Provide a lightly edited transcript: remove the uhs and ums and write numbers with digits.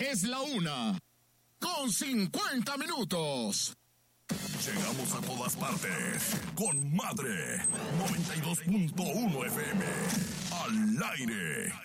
Es la 1:50. Llegamos a todas partes con Madre 92.1 FM. Al aire.